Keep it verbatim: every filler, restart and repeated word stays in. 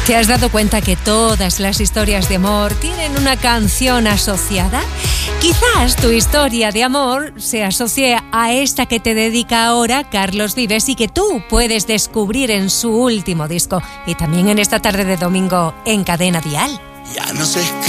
¿Te has dado cuenta que todas las historias de amor tienen una canción asociada? Quizás tu historia de amor se asocie a esta que te dedica ahora Carlos Vives y que tú puedes descubrir en su último disco y también en esta tarde de domingo en Cadena Dial. Ya no se escribe